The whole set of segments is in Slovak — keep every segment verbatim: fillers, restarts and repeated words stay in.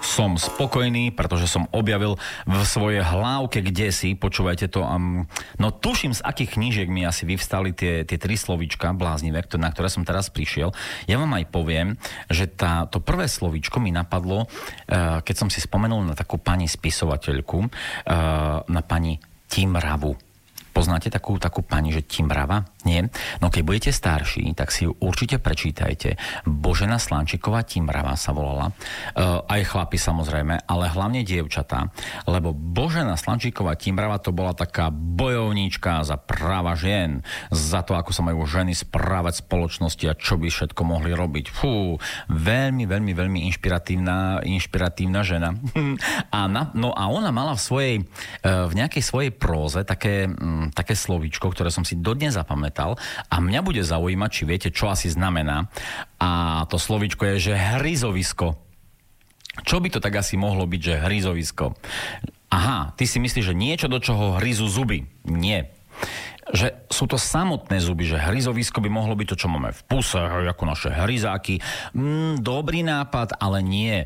som spokojný, pretože som objavil v svojej hlávke kdesi, počúvajte to, um, no tuším, z akých knížiek mi asi vyvstali tie, tie tri slovíčka bláznivé, na ktoré som teraz prišiel. Ja vám aj poviem, že tá, to prvé slovíčko mi napadlo, uh, keď som si spomenul na takú pani spisovateľku, uh, na pani Timravu. Poznáte takú, takú pani, že Timrava? Nie? No keď budete starší, tak si ju určite prečítajte. Božena Slančíková Timrava sa volala. Uh, aj chlapi samozrejme, ale hlavne dievčatá. Lebo Božena Slančíková Timrava to bola taká bojovníčka za práva žien. Za to, ako sa majú ženy správať v spoločnosti a čo by všetko mohli robiť. Fú, veľmi, veľmi, veľmi inšpiratívna, inšpiratívna žena. a na, no a ona mala v svojej, uh, v nejakej svojej próze také, um, také slovíčko, ktoré som si dodnes zapamätal. A mňa bude zaujímať, či viete, čo asi znamená. A to slovíčko je, že hryzovisko. Čo by to tak asi mohlo byť, že hryzovisko? Aha, ty si myslíš, že niečo, do čoho hryzu zuby. Nie. Že sú to samotné zuby, že hryzovisko by mohlo byť to, čo máme v puse, ako naše hryzáky. Mm, dobrý nápad, ale nie.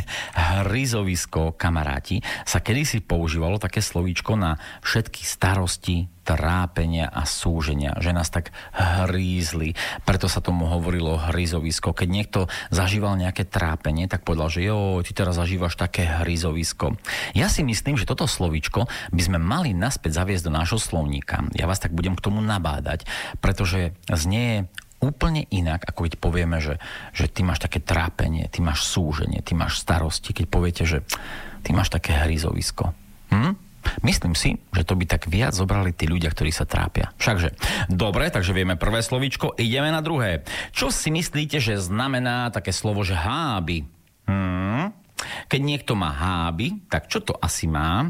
Hryzovisko, kamaráti, sa kedysi používalo také slovíčko na všetky starosti, trápenia a súženia, že nás tak hrízli. Preto sa tomu hovorilo hryzovisko. Keď niekto zažíval nejaké trápenie, tak povedal, že jo, ty teraz zažívaš také hryzovisko. Ja si myslím, že toto slovíčko by sme mali naspäť zaviesť do nášho slovníka. Ja vás tak budem k tomu nabádať, pretože znie úplne inak, ako keď povieme, že, že ty máš také trápenie, ty máš súženie, ty máš starosti, keď poviete, že ty máš také hryzovisko. Hm? Myslím si, že to by tak viac zobrali tí ľudia, ktorí sa trápia. Všakže, dobre, takže vieme prvé slovíčko, ideme na druhé. Čo si myslíte, že znamená také slovo, že háby? Hmm? Keď niekto má háby, tak čo to asi má?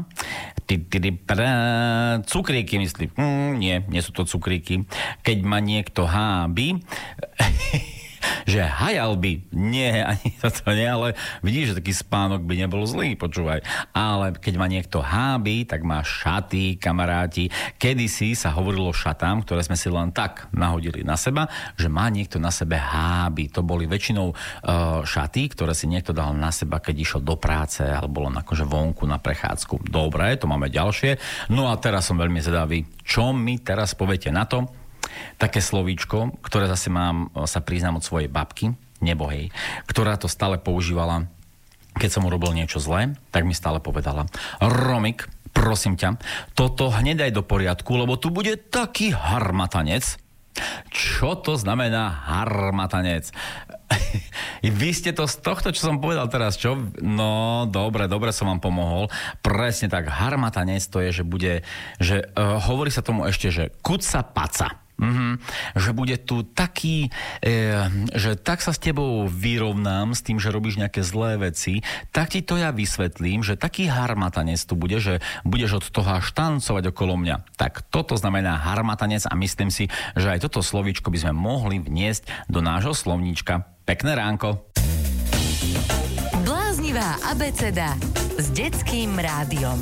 Cukríky, myslím. Hmm, nie, nie sú to cukríky. Keď má niekto háby... že hajal by. Nie, ani toto nie, ale vidíš, že taký spánok by nebol zlý, počúvaj. Ale keď má niekto háby, tak má šaty, kamaráti. Kedysi sa hovorilo šatám, ktoré sme si len tak nahodili na seba, že má niekto na sebe háby. To boli väčšinou uh, šaty, ktoré si niekto dal na seba, keď išiel do práce alebo len akože vonku na prechádzku. Dobre, to máme ďalšie. No a teraz som veľmi zvedavý, čo mi teraz poviete na to? Také slovíčko, ktoré zase mám, sa priznám od svojej babky, nebohej, ktorá to stále používala, keď som urobil niečo zlé, tak mi stále povedala: Romik, prosím ťa, toto hneď daj do poriadku, lebo tu bude taký harmatanec. Čo to znamená harmatanec? Vy ste to z tohto, čo som povedal teraz, čo? No, dobre, dobre som vám pomohol. Presne tak, harmatanec to je, že bude, že uh, hovorí sa tomu ešte, že kuca paca. Mm-hmm. Že bude tu taký, e, že tak sa s tebou vyrovnám s tým, že robíš nejaké zlé veci, tak ti to ja vysvetlím, že taký harmatanec tu bude, že budeš od toho až tancovať okolo mňa. Tak toto znamená harmatanec a myslím si, že aj toto slovíčko by sme mohli vniesť do nášho slovníčka. Pekné ránko. Bláznivá abeceda s detským rádiom.